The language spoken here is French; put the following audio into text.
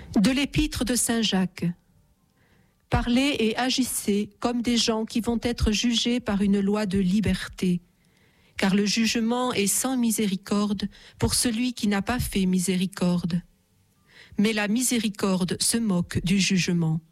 De l'épître de Saint Jacques. Parlez et agissez comme des gens qui vont être jugés par une loi de liberté, car le jugement est sans miséricorde pour celui qui n'a pas fait miséricorde. Mais la miséricorde se moque du jugement.